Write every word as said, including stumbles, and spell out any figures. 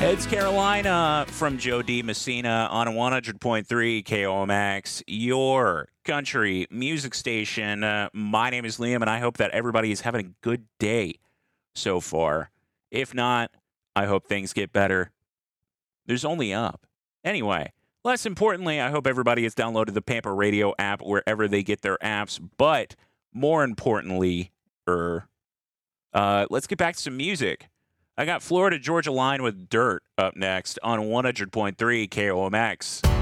It's Carolina from Joe D. Messina on one hundred point three K O M X, your country music station. Uh, my name is Liam, and I hope that everybody is having a good day so far. If not, I hope things get better. There's only up. Anyway, less importantly, I hope everybody has downloaded the Pampa Radio app wherever they get their apps. But more importantly, er, uh, let's get back to some music. I got Florida Georgia Line with Dirt up next on one hundred point three K O M X.